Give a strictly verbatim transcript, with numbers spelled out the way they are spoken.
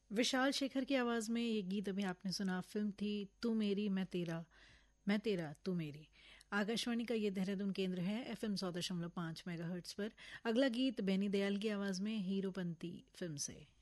विशाल शेखर की आवाज़ में ये गीत अभी आपने सुना। फिल्म थी तू मेरी मैं तेरा, मैं तेरा तू मेरी। आकाशवाणी का ये देहरादून केंद्र है, एफ एम सौ दशमलव पाँच मेगा हर्ट्स पर। अगला गीत बेनी दयाल की आवाज़ में हीरोपंती फिल्म से।